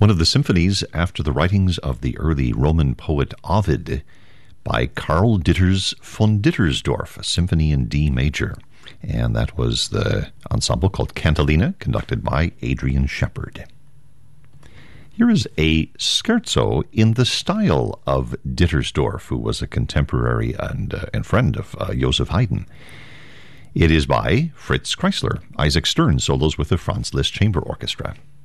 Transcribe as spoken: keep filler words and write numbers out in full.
One of the symphonies after the writings of the early Roman poet Ovid by Karl Ditters von Dittersdorf, a symphony in D major. And that was the ensemble called Cantilena, conducted by Adrian Shepard. Here is a scherzo in the style of Dittersdorf, who was a contemporary and, uh, and friend of uh, Joseph Haydn. It is by Fritz Kreisler. Isaac Stern solos with the Franz Liszt Chamber Orchestra.